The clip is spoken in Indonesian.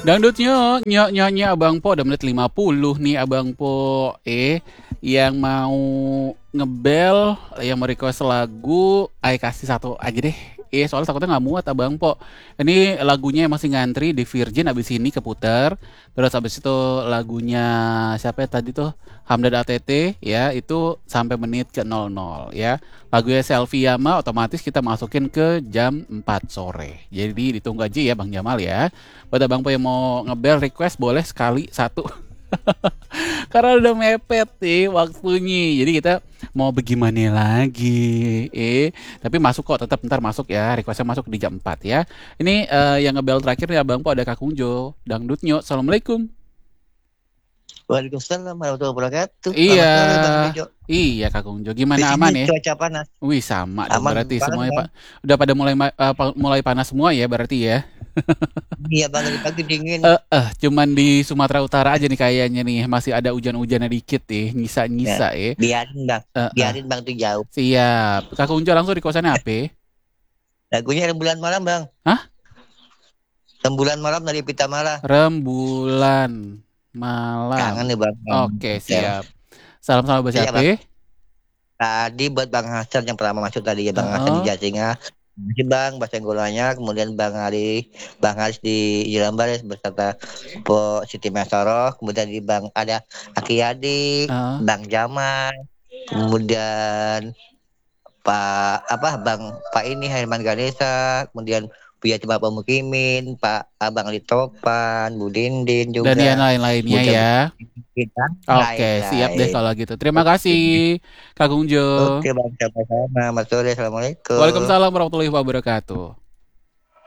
Dangdutnya, nyanyi Abang Po udah menit 50 nih Abang Po. Yang mau ngebel, yang mau request lagu, ayo kasih satu aja deh. Soalnya takutnya nggak muat Abang Po. Ini lagunya masih ngantri di Virgin, abis ini keputar. Terus abis itu lagunya siapa ya tadi tuh? Hamdad ATT ya, itu sampai menit ke 00 ya. Lagunya Selfie Yama otomatis kita masukin ke jam 4 sore. Jadi ditunggu aja ya Bang Jamal ya. Buat abang po yang mau ngebel request boleh sekali satu. Karena udah mepet nih waktunya. Jadi kita mau bagaimana lagi? Tapi masuk kok, tetap ntar masuk ya. Requestnya masuk di jam 4 ya. Ini yang ngebel terakhir nih abang po ada Kak Kunjo. Dangdutnya. Assalamualaikum. Waalaikumsalam warahmatullahi wabarakatuh. Iya, Selamat sore Bang Bejo. iya Kak Kunjo. Di Gimana sini aman ya? cuaca panas. Wih sama dong Aman berarti banget semuanya Bang. Pak. Udah pada mulai panas semua ya berarti ya. Iya Bang, dari pagi dingin. Cuman di Sumatera Utara aja nih kayaknya nih masih ada hujan-hujannya dikit nih, Ya, nyisa-nyisa ya. biarin Bang. Eh, eh, Biarin Bang tuh jauh. siap. Kak Unjo langsung di kosannya apa? Lagunya Rembulan Malam Bang. Hah? Rembulan Malam dari Pita Mara. Rembulan Kangen malam. nih Bang. Oke, Ya. siap. Salam sama Iya siapa? Bang. Tadi buat Bang Hasan yang pertama masuk tadi ya Bang Hasan di Heeh. Jasinga. Masih Bang, bahasa Golanya, kemudian Bang Haris di Jelambar beserta Po Siti Mesoro, kemudian di Bang ada Aki Yadi, Heeh. Bang Jamal, kemudian Pak ini Herman Ganesa, kemudian Buya Coba Pemukimin, Pak Abang Litopan, Bu Dindin Dan yang juga, lain-lainnya Bocah ya. kita Oke, siap deh lain-lain. kalau gitu. Terima Oke, kasih, Kak Unjo. oke Bang, sama-sama. Selamat sore, Assalamualaikum. Waalaikumsalam warahmatullahi wabarakatuh.